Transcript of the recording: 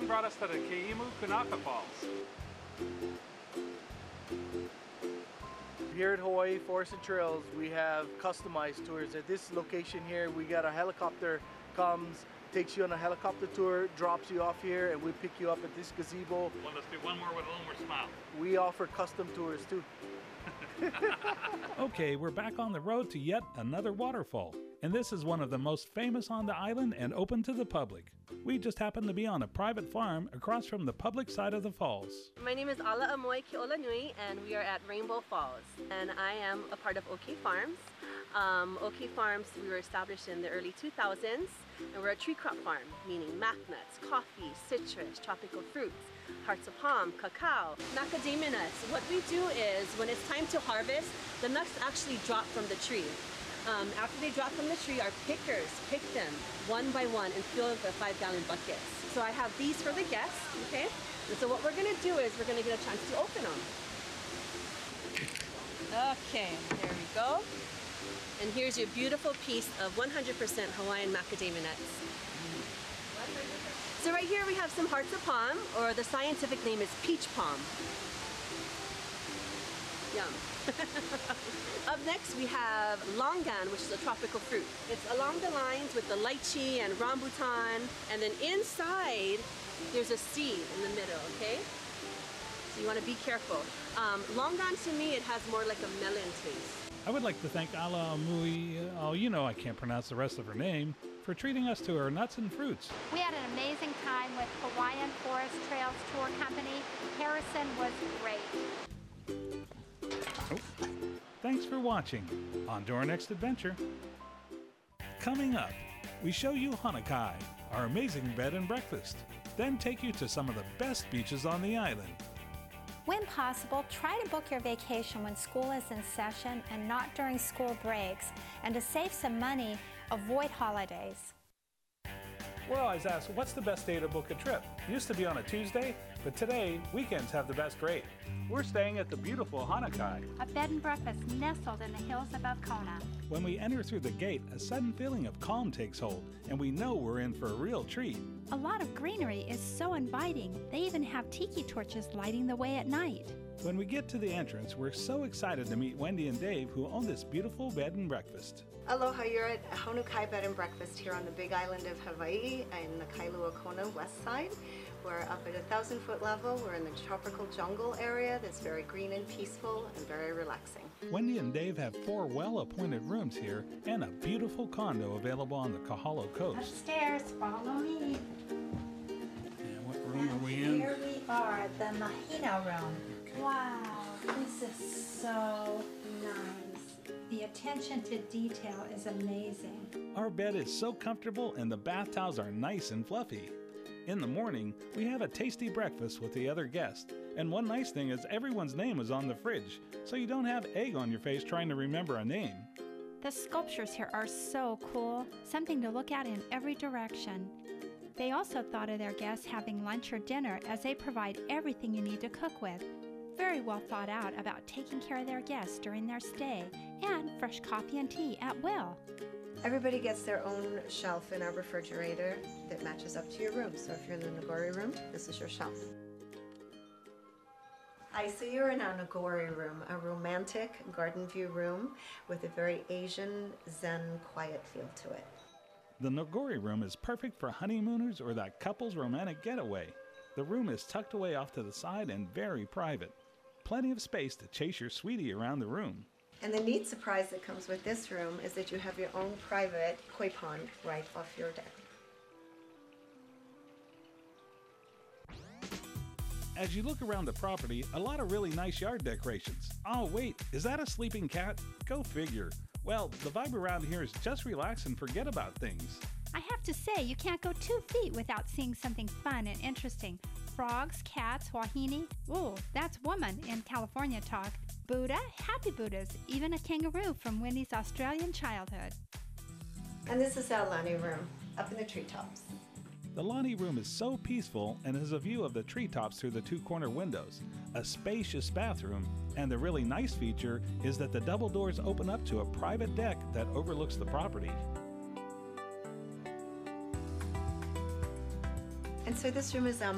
brought us to the Keimu Kunaka Falls. Here at Hawaii Forest and Trails, we have customized tours. At this location here, we got a helicopter comes, takes you on a helicopter tour, drops you off here, and we pick you up at this gazebo. Well, let's do one more with a little more smile. We offer custom tours too. Okay, we're back on the road to yet another waterfall. And this is one of the most famous on the island and open to the public. We just happen to be on a private farm across from the public side of the falls. My name is Ala Amoy Keolanui, and we are at Rainbow Falls. And I am a part of OK Farms. OK Farms, we were established in the early 2000s, and we're a tree crop farm, meaning mac nuts, coffee, citrus, tropical fruits, hearts of palm, cacao, macadamia nuts. What we do is, when it's time to harvest, the nuts actually drop from the tree. After they drop from the tree, our pickers pick them one by one and fill the 5-gallon buckets. So I have these for the guests, okay? And so what we're gonna do is we're gonna get a chance to open them. Okay, there we go. And here's your beautiful piece of 100% Hawaiian macadamia nuts. So right here we have some hearts of palm, or the scientific name is peach palm. Yum. Up next we have longan, which is a tropical fruit. It's along the lines with the lychee and rambutan, and then inside there's a seed in the middle, okay? So you want to be careful. Longan, to me, it has more like a melon taste. I would like to thank Ala Amui, oh, you know I can't pronounce the rest of her name, for treating us to her nuts and fruits. We had an amazing time with Hawaiian Forest Trails Tour Company. Harrison was great. Oh. Thanks for watching. On to our next adventure. Coming up, we show you Hanakai, our amazing bed and breakfast. Then take you to some of the best beaches on the island. When possible, try to book your vacation when school is in session and not during school breaks. And to save some money, avoid holidays. We're always asked, what's the best day to book a trip? Used to be on a Tuesday, but today, weekends have the best rate. We're staying at the beautiful Hanakai. A bed and breakfast nestled in the hills above Kona. When we enter through the gate, a sudden feeling of calm takes hold, and we know we're in for a real treat. A lot of greenery is so inviting. They even have tiki torches lighting the way at night. When we get to the entrance, we're so excited to meet Wendy and Dave, who own this beautiful bed and breakfast. Aloha, you're at Honukai Bed and Breakfast here on the big island of Hawaii in the Kailua Kona west side. We're up at 1,000-foot level. We're in the tropical jungle area that's very green and peaceful and very relaxing. Wendy and Dave have 4 well-appointed rooms here and a beautiful condo available on the Kahalo coast. Upstairs, follow me. And what room are we in? Here we are, the Mahina room. Wow, this is so nice. The attention to detail is amazing. Our bed is so comfortable and the bath towels are nice and fluffy. In the morning, we have a tasty breakfast with the other guests. And one nice thing is everyone's name is on the fridge, so you don't have egg on your face trying to remember a name. The sculptures here are so cool, something to look at in every direction. They also thought of their guests having lunch or dinner, as they provide everything you need to cook with. Very well thought out about taking care of their guests during their stay, and fresh coffee and tea at will. Everybody gets their own shelf in our refrigerator that matches up to your room. So if you're in the Nagori room, this is your shelf. Hi, so you're in our Nagori room, a romantic garden view room with a very Asian, Zen, quiet feel to it. The Nagori room is perfect for honeymooners or that couple's romantic getaway. The room is tucked away off to the side and very private. Plenty of space to chase your sweetie around the room. And the neat surprise that comes with this room is that you have your own private koi pond right off your deck. As you look around the property, a lot of really nice yard decorations. Oh wait, is that a sleeping cat? Go figure. Well, the vibe around here is just relax and forget about things. I have to say, you can't go 2 feet without seeing something fun and interesting. Frogs, cats, wahine. Ooh, that's woman in California talk. Buddha, happy Buddhas, even a kangaroo from Wendy's Australian childhood. And this is our Lani room, up in the treetops. The Lani room is so peaceful and has a view of the treetops through the 2 corner windows, a spacious bathroom, and the really nice feature is that the double doors open up to a private deck that overlooks the property. And so this room is our